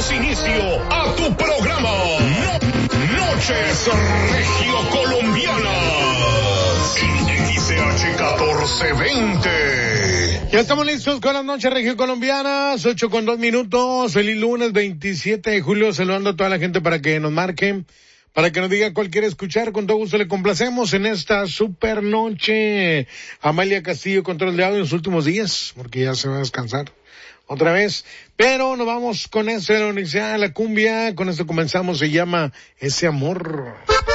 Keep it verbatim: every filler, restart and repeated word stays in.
Damos inicio a tu programa. No, Noches Regio Colombianas. En X C H catorce veinte. Ya estamos listos con las Noches Regio Colombianas, ocho con dos minutos. Feliz lunes veintisiete de julio, saludando a toda la gente para que nos marquen, para que nos diga cuál quiere escuchar. Con todo gusto le complacemos en esta super noche. Amalia Castillo, control de audio en los últimos días, porque ya se va a descansar otra vez. Pero nos vamos con eso de la Universidad de la Cumbia. Con esto comenzamos, se llama Ese Amor.